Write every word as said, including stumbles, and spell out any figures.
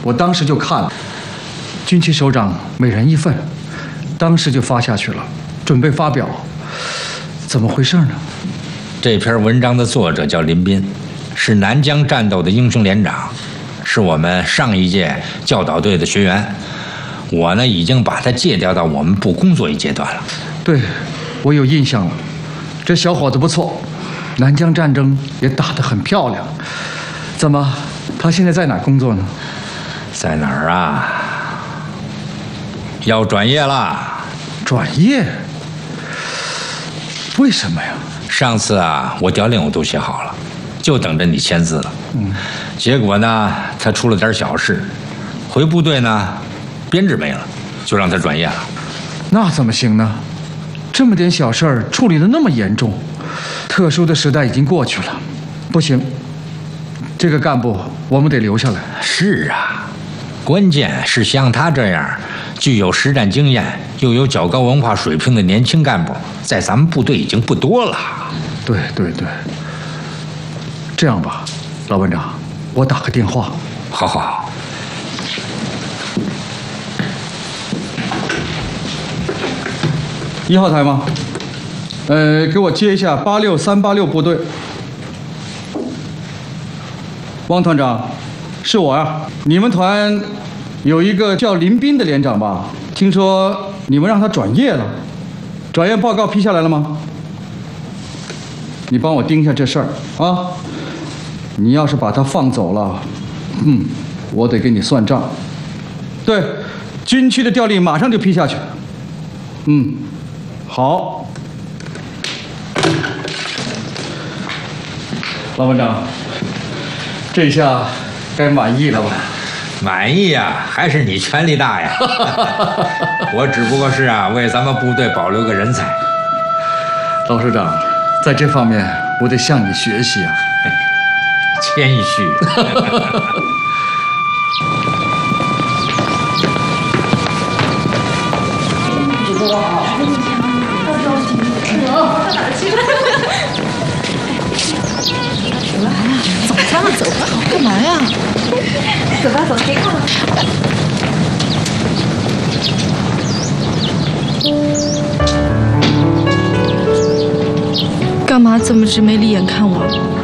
我当时就看了，军区首长每人一份，当时就发下去了，准备发表。怎么回事呢？ 这篇文章的作者叫林斌，是南疆战斗的英雄连长，是我们上一届教导队的学员。我呢，已经把他借调到我们部工作一阶段了。 对，我有印象了。这小伙子不错，南疆战争也打得很漂亮。怎么，他现在在哪儿工作呢？ 在哪儿啊？要转业了。 转业？为什么呀？ 上次啊，我调令我都写好了，就等着你签字了。 嗯。 结果呢，他出了点小事，回部队呢，编制没了，就让他转业了。 那怎么行呢？这么点小事儿处理得那么严重，特殊的时代已经过去了，不行，这个干部我们得留下来。 是啊，关键是像他这样具有实战经验又有较高文化水平的年轻干部，在咱们部队已经不多了。 对对对，这样吧，老班长，我打个电话。 好好好。 一号台吗？呃，给我接一下八六三八六部队。汪团长，是我呀。你们团有一个叫林斌的连长吧？听说你们让他转业了，转业报告批下来了吗？你帮我盯一下这事儿啊！你要是把他放走了，嗯，我得给你算账。对，军区的调令马上就批下去。嗯。好，老班长，这下该满意了吧？ 满意呀，还是你权力大呀？我只不过是啊，为咱们部队保留个人才。 老首长，在这方面我得向你学习啊。 谦虚。 早餐了，走吧，干嘛呀？ 走吧，走，别看了。 干嘛这么直眉立眼看我？